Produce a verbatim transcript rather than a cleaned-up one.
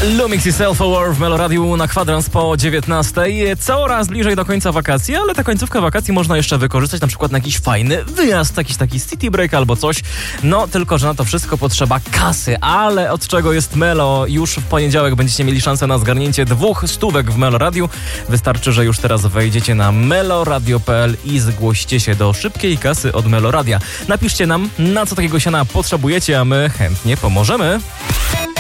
Lumix i Self Aware w Meloradiu na kwadrans po dziewiętnastej. Coraz bliżej do końca wakacji, ale tę końcówkę wakacji można jeszcze wykorzystać na przykład na jakiś fajny wyjazd, jakiś taki city break albo coś. No tylko, że na to wszystko potrzeba kasy, ale od czego jest Melo? Już w poniedziałek będziecie mieli szansę na zgarnięcie dwóch stówek w Meloradiu. Wystarczy, że już teraz wejdziecie na meloradio kropka p l i zgłoście się do szybkiej kasy od Meloradia. Napiszcie nam, na co takiego siana potrzebujecie, a my chętnie pomożemy.